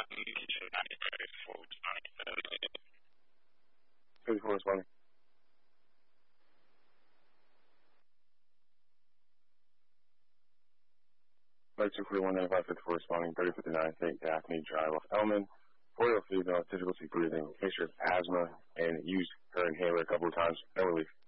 54 responding. 2419554 responding, 3059 St. Daphne Drive off Elman. 4-year-old female, difficulty breathing, picture of asthma, and used her inhaler a couple of times, no relief.